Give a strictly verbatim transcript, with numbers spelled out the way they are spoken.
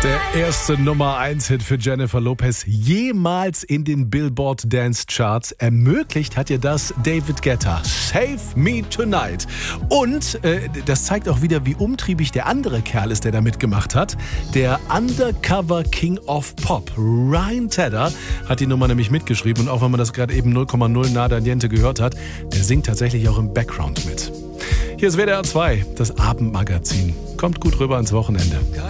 Der erste Nummer eins Hit für Jennifer Lopez jemals in den Billboard Dance Charts. Ermöglicht hat ihr das David Guetta. Save Me Tonight. Und äh, das zeigt auch wieder, wie umtriebig der andere Kerl ist, der da mitgemacht hat. Der Undercover King of Pop, Ryan Tedder, hat die Nummer nämlich mitgeschrieben. Und auch wenn man das gerade eben null Komma null Nada Niente gehört hat, der singt tatsächlich auch im Background mit. Hier ist W D R zwei, das Abendmagazin. Kommt gut rüber ins Wochenende.